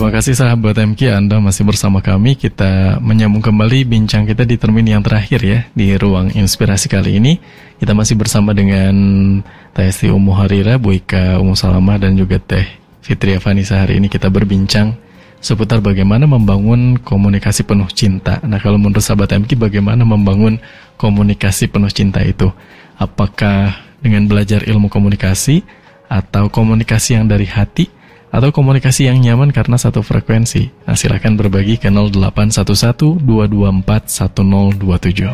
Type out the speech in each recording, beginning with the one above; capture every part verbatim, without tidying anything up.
Terima kasih sahabat M K, Anda masih bersama kami. Kita menyambung kembali bincang kita di termin yang terakhir ya, di ruang inspirasi kali ini. Kita masih bersama dengan Teh Esti Ummu Harira, Bu Ika Ummu Salamah, dan juga Teh Fitria Vanisa. Hari ini kita berbincang seputar bagaimana membangun komunikasi penuh cinta. Nah, kalau menurut sahabat M K, bagaimana membangun komunikasi penuh cinta itu? Apakah dengan belajar ilmu komunikasi, atau komunikasi yang dari hati, atau komunikasi yang nyaman karena satu frekuensi? Nah, silakan berbagi ke nol delapan satu satu dua dua empat satu nol dua tujuh.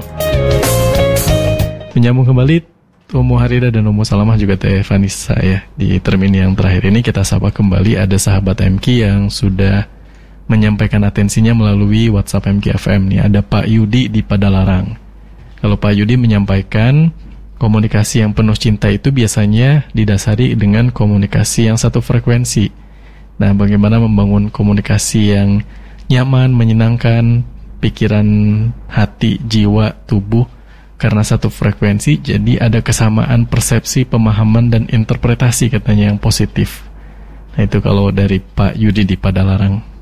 Menyambung kembali Ummu Harira dan Ummu Salamah juga Teh Vanisa ya. Di termin yang terakhir ini kita sapa kembali ada sahabat M K yang sudah menyampaikan atensinya melalui WhatsApp M K F M nih. Ada Pak Yudi di Padalarang. Kalau Pak Yudi menyampaikan komunikasi yang penuh cinta itu biasanya didasari dengan komunikasi yang satu frekuensi. Nah, bagaimana membangun komunikasi yang nyaman, menyenangkan pikiran, hati, jiwa, tubuh karena satu frekuensi, jadi ada kesamaan persepsi, pemahaman, dan interpretasi katanya yang positif. Nah, itu kalau dari Pak Yudi di Padalarang.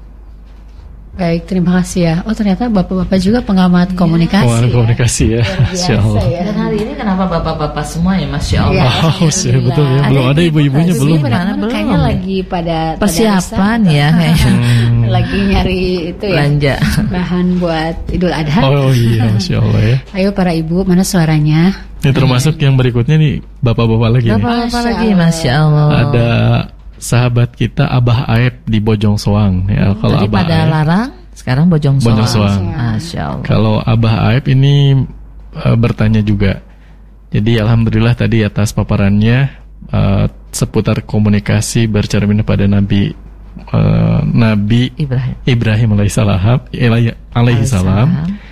Baik, terima kasih ya. Oh, ternyata bapak-bapak juga pengamat ya, komunikasi. Pengamat ya. komunikasi ya. Masya Allah. Ya. Dan hari ini kenapa bapak-bapak semua ya, Masya Allah. Ya, oh, sih, betul ya. Belum ada ibu-ibunya belum. Mana belum. Kayaknya lagi pada persiapan ya. Hmm. Lagi nyari itu ya. Belanja. Bahan buat Idul Adha. Oh iya, Masya Allah ya. Ayo para ibu, mana suaranya? Ini termasuk yang berikutnya nih, bapak-bapak lagi. Bapak-bapak lagi, Masya Allah. Ada sahabat kita Abah Aep di Bojong Soang ya. Hmm, kalau Abah pada Aep, Larang, sekarang Bojong Soang. Bojong Soang. Masya Allah. Kalau Abah Aep ini uh, bertanya juga. Jadi alhamdulillah tadi atas paparannya uh, seputar komunikasi bercermin pada Nabi uh, Nabi Ibrahim, Ibrahim alaihissalam, alaihissalam.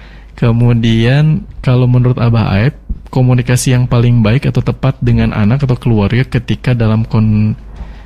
Kemudian kalau menurut Abah Aep, komunikasi yang paling baik atau tepat dengan anak atau keluarga ketika dalam kon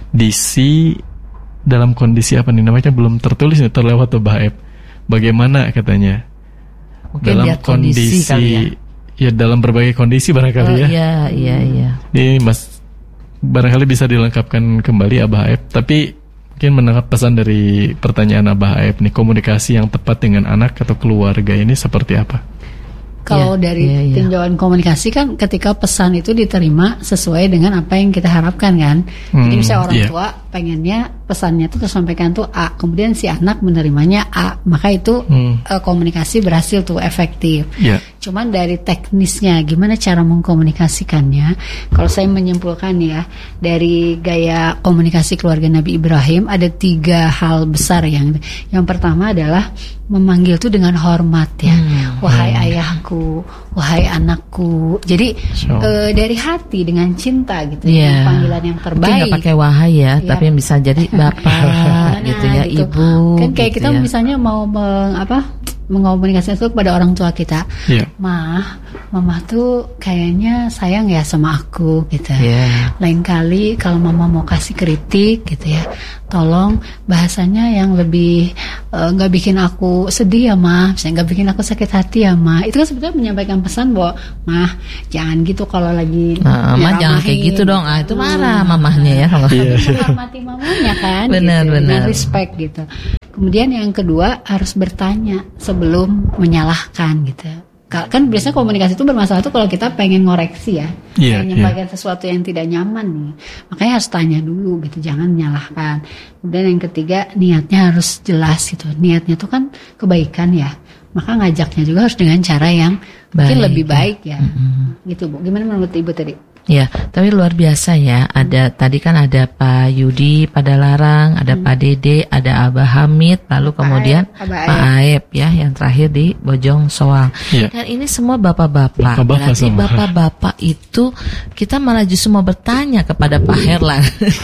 Kondisi dalam kondisi apa nih namanya belum tertulis nih, terlewat tuh Baep. Bagaimana katanya? Mungkin dalam lihat kondisi, kondisi kali ya. Ya dalam berbagai kondisi barangkali oh, ya. Iya iya iya. Ini Mas barangkali bisa dilengkapkan kembali Abah Aep. Tapi mungkin menangkap pesan dari pertanyaan Abah Aep nih, komunikasi yang tepat dengan anak atau keluarga ini seperti apa? Kalau ya, dari ya, ya. tinjauan komunikasi kan ketika pesan itu diterima sesuai dengan apa yang kita harapkan kan. Hmm, jadi misalnya orang yeah. tua pengennya pesannya itu tersampaikan tuh A, kemudian si anak menerimanya A, maka itu hmm. uh, komunikasi berhasil tuh, efektif. Yeah. Cuman dari teknisnya gimana cara mengkomunikasikannya, kalau saya menyimpulkan ya dari gaya komunikasi keluarga Nabi Ibrahim ada tiga hal besar yang yang pertama adalah memanggil tuh dengan hormat ya, hmm. wahai hmm. ayahku, wahai anakku. Jadi so. uh, dari hati dengan cinta gitu, yeah. panggilan yang terbaik. Mungkin nggak pakai wahai ya, yeah. tapi yang bisa jadi bapak nah, gitu ya, gitu. Ibu. Kan kayak gitu kita ya. misalnya mau meng, apa mengomunikasikan itu kepada orang tua kita, yeah. Mah, mama tuh kayaknya sayang ya sama aku gitu. Yeah. Lain kali kalau mama mau kasih kritik gitu ya, tolong bahasanya yang lebih nggak uh, bikin aku sedih ya mah, misalnya nggak bikin aku sakit hati ya mah. Itu kan sebetulnya menyampaikan pesan bahwa mah jangan gitu kalau lagi nah, mah jangan kayak gitu dong. Ah itu marah hmm. mamahnya ya kalau menghormati mamanya kan. Benar gitu, benar. Respect gitu. Kemudian yang kedua harus bertanya sebelum menyalahkan gitu. Kan biasanya komunikasi itu bermasalah tuh kalau kita pengen ngoreksi ya, yeah, pengen menyampaikan yeah. sesuatu yang tidak nyaman nih, makanya harus tanya dulu gitu, jangan menyalahkan. Kemudian yang ketiga niatnya harus jelas gitu, niatnya tuh kan kebaikan ya, maka ngajaknya juga harus dengan cara yang baik, mungkin lebih baik ya, mm-hmm. gitu Bu. Gimana menurut Ibu tadi? Ya, tapi luar biasa ya. Ada hmm. tadi kan ada Pak Yudi Padalarang, ada hmm. Pak Dede, ada Abah Hamid, lalu kemudian Pak Aep ya, yang terakhir di Bojong Soang. Ya. Dan ini semua bapak-bapak. Bapak-bapak Berarti sama. bapak-bapak itu kita malah justru mau bertanya kepada Pak Herlan.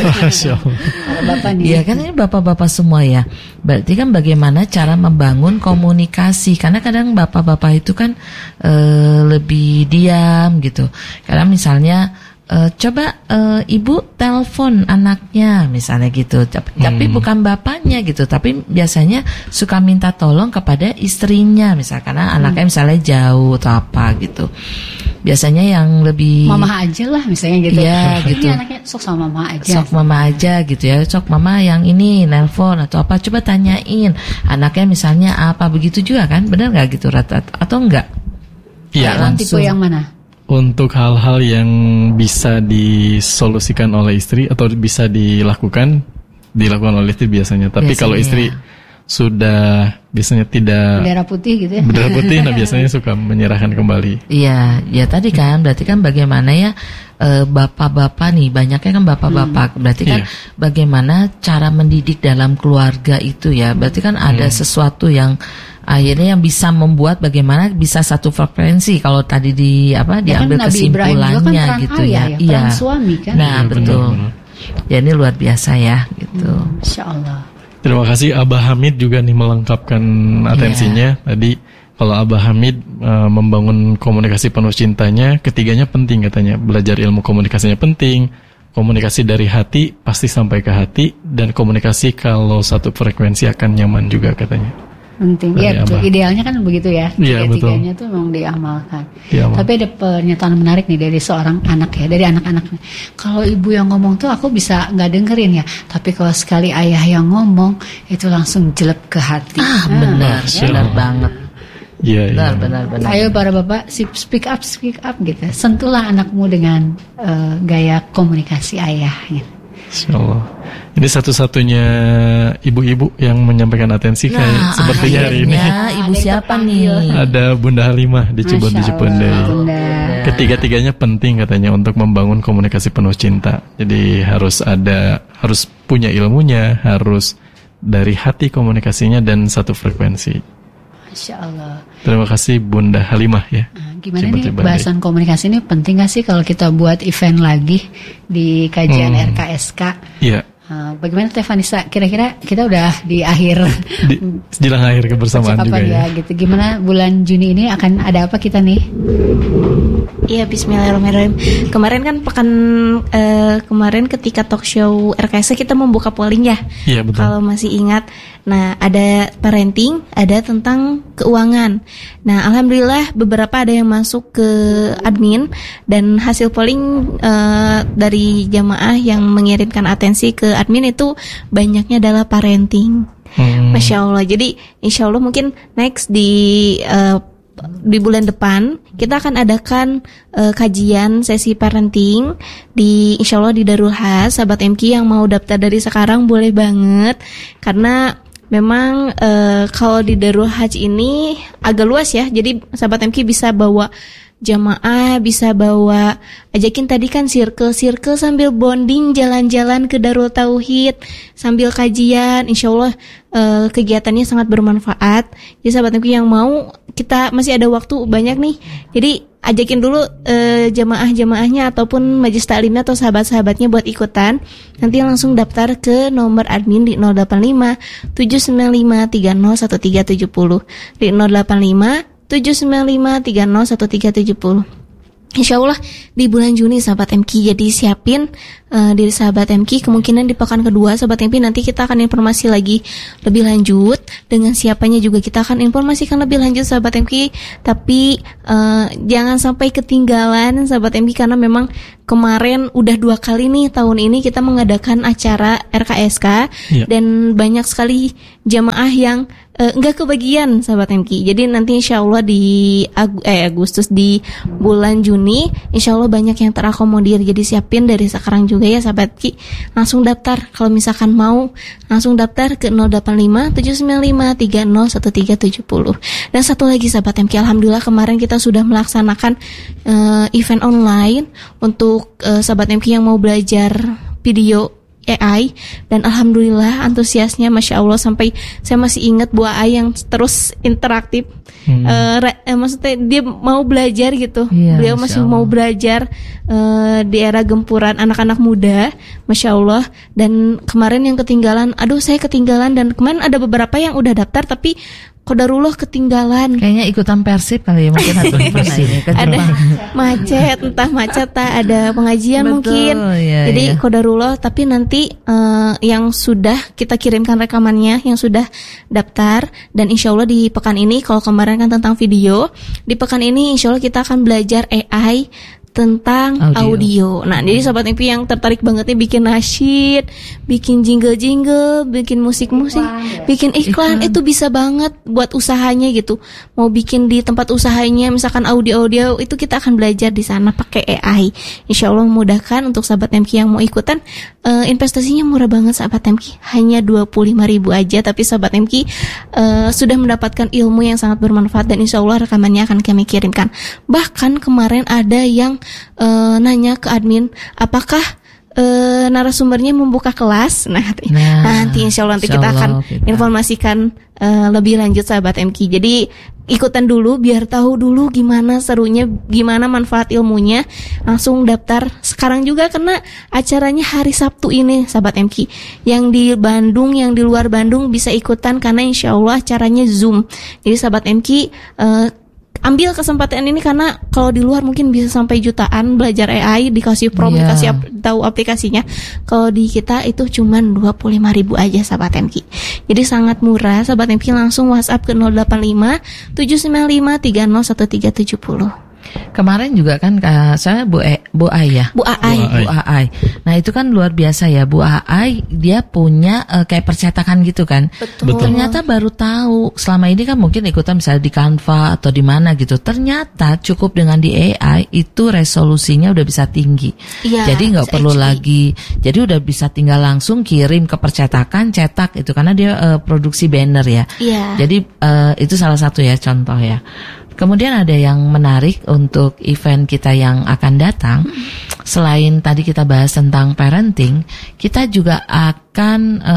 Iya kan ini bapak-bapak semua ya. Berarti kan bagaimana cara membangun komunikasi? Karena kadang bapak-bapak itu kan e, lebih diam gitu. Karena misalnya Uh, coba uh, ibu telepon anaknya misalnya gitu, tapi, hmm. tapi bukan bapaknya gitu, tapi biasanya suka minta tolong kepada istrinya misalnya karena hmm. anaknya misalnya jauh atau apa gitu. biasanya yang lebih mama aja lah misalnya gitu. Iya gitu. Ini anaknya sok sama mama aja. Sok mama aja gitu ya. Sok mama yang ini nelpon atau apa, coba tanyain anaknya misalnya apa, begitu juga kan? Benar nggak gitu Rat? Atau enggak? Iya. Tipe yang mana? Untuk hal-hal yang bisa disolusikan oleh istri atau bisa dilakukan, dilakukan oleh istri biasanya. Tapi biasanya, kalau istri sudah biasanya tidak bendera putih gitu ya. Bendera putih, nah biasanya suka menyerahkan kembali. Iya, ya tadi kan berarti kan bagaimana ya e, bapak-bapak nih, banyaknya kan bapak-bapak. Hmm. Berarti kan iya. bagaimana cara mendidik dalam keluarga itu ya. Berarti kan ada hmm. sesuatu yang akhirnya yang bisa membuat bagaimana bisa satu frekuensi kalau tadi di apa ya diambil kan kesimpulannya kan gitu ayah, ya. Iya. Suami kan. Nah, ya, betul. Benar, benar. Ya ini luar biasa ya gitu. Hmm, Insyaallah. Terima kasih Abah Hamid juga nih melengkapkan atensinya. Yeah. Tadi kalau Abah Hamid uh, membangun komunikasi penuh cintanya, ketiganya penting katanya. Belajar ilmu komunikasinya penting. Komunikasi dari hati pasti sampai ke hati, dan komunikasi kalau satu frekuensi akan nyaman juga katanya. Penting, ya betul. Idealnya kan begitu ya. Iya, Tiga-tiganya tuh memang diamalkan. Diamal. Tapi ada pernyataan menarik nih dari seorang anak ya, dari anak-anak. Kalau ibu yang ngomong tuh aku bisa nggak dengerin ya. Tapi kalau sekali ayah yang ngomong itu langsung jelek ke hati. Ah, nah, benar, ya. benar banget. Iya, benar, iya. benar, benar. Ayo para bapak, speak up, speak up gitu. Sentuhlah anakmu dengan uh, gaya komunikasi ayah. Gitu. Insyaallah. Ini satu-satunya ibu-ibu yang menyampaikan atensi nah, kayak sepertinya hari ini. Ibu siapa nih? Ada Bunda Halimah di Cibon di Cipendei. Ketiga-tiganya penting katanya untuk membangun komunikasi penuh cinta. Jadi harus ada, harus punya ilmunya, harus dari hati komunikasinya dan satu frekuensi. Masya Allah. Terima kasih Bunda Halimah ya. Nah, gimana nih bahasan komunikasi ini penting gak sih kalau kita buat event lagi di kajian hmm. R K S K? Iya. Uh, bagaimana Teh Vanessa? Kira-kira kita udah di akhir di, jelang akhir kebersamaan juga ya. ya. Gitu. Gimana bulan Juni ini akan ada apa kita nih? Iya, bismillahirrahmanirrahim. Kemarin kan pekan uh, kemarin ketika talk show R K S kita membuka polling ya. Iya, betul. Kalau masih ingat. Nah, ada parenting, ada tentang keuangan. Nah, alhamdulillah beberapa ada yang masuk ke admin, dan hasil polling uh, dari jamaah yang mengirimkan atensi ke admin itu banyaknya adalah parenting. Hmm. Masya Allah. Jadi insya Allah mungkin next di uh, di bulan depan kita akan adakan uh, kajian sesi parenting di insya Allah di Darul Has. Sahabat M K yang mau daftar dari sekarang boleh banget, karena memang uh, kalau di Darul Haj ini agak luas ya. Jadi sahabat M K bisa bawa jamaah, bisa bawa ajakin tadi kan circle-circle sambil bonding, jalan-jalan ke Darul Tauhid sambil kajian. Insya Allah uh, kegiatannya sangat bermanfaat. Jadi sahabat M K yang mau, kita masih ada waktu banyak nih. Jadi ajakin dulu uh, jamaah-jamaahnya ataupun majelis taklimnya atau sahabat-sahabatnya buat ikutan. Nanti langsung daftar ke nomor admin di nol delapan lima tujuh sembilan lima tiga nol satu tiga tujuh nol di nol delapan lima tujuh sembilan lima tiga nol satu tiga tujuh nol. Insya Allah di bulan Juni sahabat M K, jadi siapin uh, diri sahabat M K. Kemungkinan di pekan kedua sahabat M K nanti kita akan informasi lagi lebih lanjut. Dengan siapanya juga kita akan informasikan lebih lanjut sahabat M K. Tapi uh, jangan sampai ketinggalan sahabat M K, karena memang kemarin udah dua kali nih tahun ini kita mengadakan acara R K S K ya. Dan banyak sekali jamaah yang Uh, enggak kebagian sahabat M K. Jadi nanti insya Allah di Ag- eh, Agustus di bulan Juni insya Allah banyak yang terakomodir. Jadi siapin dari sekarang juga ya sahabat M K. Langsung daftar kalau misalkan mau, langsung daftar ke nol delapan lima tujuh sembilan lima tiga nol satu tiga tujuh nol. Dan satu lagi sahabat M K, alhamdulillah kemarin kita sudah melaksanakan uh, event online untuk uh, sahabat M K yang mau belajar video A I, dan alhamdulillah antusiasnya Masya Allah, sampai saya masih ingat Bu A I yang terus interaktif. hmm. uh, re, eh, maksudnya dia mau belajar gitu ya, beliau masih Allah. mau belajar uh, di era gempuran anak-anak muda Masya Allah. Dan kemarin yang ketinggalan, aduh saya ketinggalan, dan kemarin ada beberapa yang udah daftar tapi qadarullah ketinggalan. Kayaknya ikutan Persib kali ya mungkin atau gimana ini. Ada macet, entah macet tak ada pengajian. Betul, mungkin. Ya, Jadi ya. qadarullah, tapi nanti uh, yang sudah kita kirimkan rekamannya, yang sudah daftar, dan insya Allah di pekan ini, kalau kemarin kan tentang video, di pekan ini insya Allah kita akan belajar A I tentang audio. audio. Nah, jadi Sobat M P yang tertarik banget nih bikin nasyid, bikin jingle-jingle, bikin musik-musik, bikin iklan, iklan, itu bisa banget buat usahanya gitu. Mau bikin di tempat usahanya, misalkan audio-audio, itu kita akan belajar di sana pakai A I. Insya Allah memudahkan untuk Sahabat M K yang mau ikutan. Uh, investasinya murah banget Sahabat M K, hanya dua puluh lima ribu aja, tapi Sahabat M K uh, sudah mendapatkan ilmu yang sangat bermanfaat, dan insya Allah rekamannya akan kami kirimkan. Bahkan kemarin ada yang Uh, nanya ke admin, apakah uh, narasumbernya membuka kelas? Nah, nah nanti insya Allah nanti insya kita Allah, akan kita. informasikan uh, lebih lanjut Sahabat M K. Jadi ikutan dulu biar tahu dulu gimana serunya, gimana manfaat ilmunya. Langsung daftar sekarang juga, karena acaranya hari Sabtu ini Sahabat M K. Yang di Bandung, yang di luar Bandung bisa ikutan karena insya Allah acaranya Zoom. Jadi Sahabat M K uh, ambil kesempatan ini, karena kalau di luar mungkin bisa sampai jutaan belajar A I, dikasih prom, yeah. dikasih ap- tahu aplikasinya. Kalau di kita itu cuma dua puluh lima ribu aja Sahabat M K. Jadi sangat murah. Sahabat M K langsung WhatsApp ke nol delapan lima tujuh sembilan lima tiga nol satu tiga tujuh nol. Kemarin juga kan uh, saya Bu e, Bu Ai ya. Bu Ai. Bu Ai. Nah, itu kan luar biasa ya. Bu Ai dia punya uh, kayak percetakan gitu kan. Betul. Ternyata baru tahu. Selama ini kan mungkin ikutan misalnya di Canva atau di mana gitu. Ternyata cukup dengan di A I itu resolusinya udah bisa tinggi. Ya, jadi nggak perlu H D lagi. Jadi udah bisa tinggal langsung kirim ke percetakan, cetak itu, karena dia uh, produksi banner ya. Iya. Jadi uh, itu salah satu ya contoh ya. Kemudian ada yang menarik untuk event kita yang akan datang. Selain tadi kita bahas tentang parenting, kita juga akan e,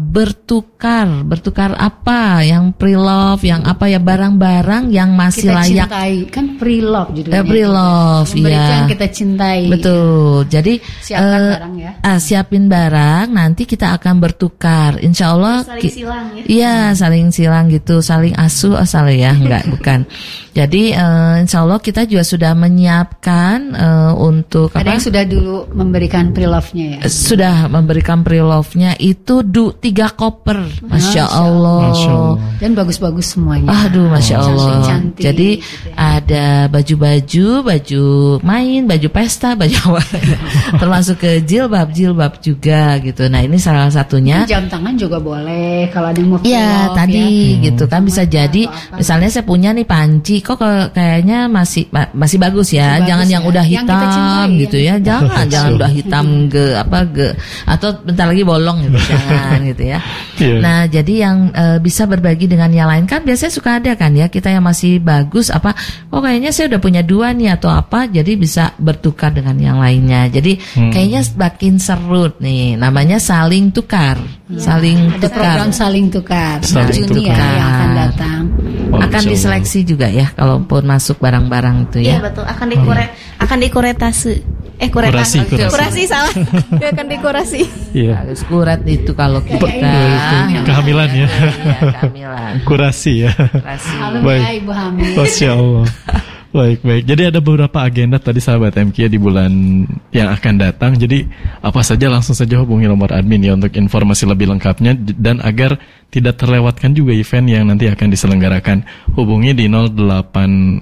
bertukar, bertukar apa yang pre-love, yang apa ya, barang-barang yang masih kita layak. Kita cintai, kan pre-love judulnya. Eh, pre-love, iya. yang kita cintai. Betul. Jadi siapkan e, barang ya. Ah, siapin barang, nanti kita akan bertukar. Insya Allah. Saling silang ya. Iya, saling silang gitu, saling asuh asal ya, enggak bukan. Jadi uh, insya Allah kita juga sudah menyiapkan uh, untuk ada apa? Yang sudah dulu memberikan pre-love-nya ya. Sudah memberikan pre-love-nya itu du, tiga koper, masya, masya Allah. Masya Allah. Dan bagus-bagus semuanya. Aduh, masya oh. Allah. Cantik-cantik, jadi gitu ya. ada baju-baju, baju main, baju pesta, baju apa, termasuk ke jilbab, jilbab juga gitu. Nah ini salah satunya. Jam tangan juga boleh kalau ada yang mau pre-love. Iya tadi ya. Gitu kan bisa hmm. jadi. Apa-apa. Misalnya saya punya nih panci. Kok kayaknya masih masih bagus ya, masih jangan bagus yang ya. Udah hitam yang cintai, gitu ya, jangan jangan udah hitam ge apa ge atau bentar lagi bolong gitu, jangan gitu ya. Yeah. Nah jadi yang e, bisa berbagi dengan yang lain kan biasanya suka ada kan ya, kita yang masih bagus apa, kok kayaknya saya udah punya dua nih atau apa, jadi bisa bertukar dengan yang lainnya. Jadi hmm. kayaknya makin seru nih, namanya saling tukar, ya, saling ada tukar. Program saling tukar, saling Juni tukar. Ya, yang akan datang. Oh, akan diseleksi juga ya kalaupun masuk barang-barang itu ya. Iya betul, akan dikuret hmm. akan dikuretase. Eh kurasi, kurasi, kurasi. kurasi salah. Dia akan dikurasi. Iya. Harus kuret itu kalau kita ya, kehamilan ya. Iya, kehamilan. Kurasi ya. Kurasi. Halo baik. ya Ibu hamil. Masya Allah. Baik, baik. Jadi ada beberapa agenda tadi sahabat M K di bulan yang akan datang. Jadi apa saja langsung saja hubungi nomor admin ya untuk informasi lebih lengkapnya, dan agar tidak terlewatkan juga event yang nanti akan diselenggarakan. Hubungi di nol delapan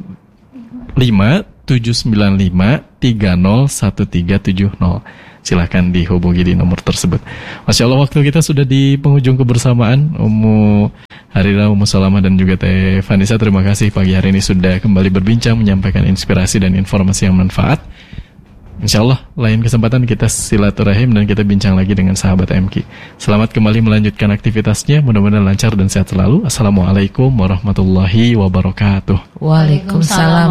lima tujuh sembilan lima tiga nol satu tiga tujuh nol. Silahkan dihubungi di nomor tersebut. Masya Allah, waktu kita sudah di penghujung kebersamaan. Ummu Harira, Ummu Salamah, dan juga Teh Vanessa, terima kasih pagi hari ini sudah kembali berbincang, menyampaikan inspirasi dan informasi yang manfaat. Insya Allah lain kesempatan kita silaturahim dan kita bincang lagi dengan sahabat M K. Selamat kembali melanjutkan aktivitasnya, mudah-mudahan lancar dan sehat selalu. Assalamualaikum warahmatullahi wabarakatuh. Waalaikumsalam